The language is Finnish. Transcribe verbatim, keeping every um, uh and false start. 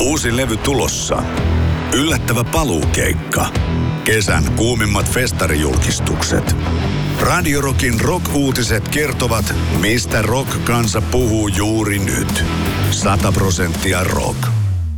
Uusi levy tulossa. Yllättävä paluukeikka. Kesän kuumimmat festarijulkistukset. Radio Rockin rock-uutiset kertovat, mistä rock-kansa puhuu juuri nyt. Sata prosenttia rock.